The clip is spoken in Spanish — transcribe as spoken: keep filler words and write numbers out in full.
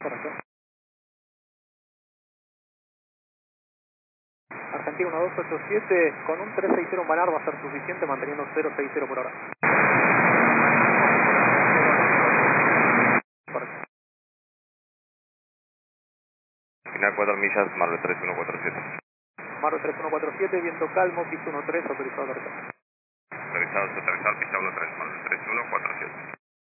Correcto. Argentina uno dos ocho siete, con un tres seis cero en Banar va a ser suficiente, manteniendo cero seis cero por hora. Correcto. Final cuatro millas, Marvel tres uno cuatro siete. Marvel tres uno cuatro siete, viento calmo, piso uno tres, autorizado a aterrizar. Autorizado, autorizado, pista uno tres, Marvel tres uno cuatro siete.